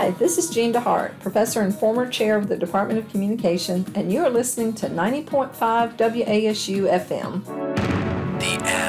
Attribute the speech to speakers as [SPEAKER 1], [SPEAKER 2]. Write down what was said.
[SPEAKER 1] Hi, this is Jean DeHart, professor and former chair of the Department of Communication, and you are listening to 90.5 WASU FM.
[SPEAKER 2] The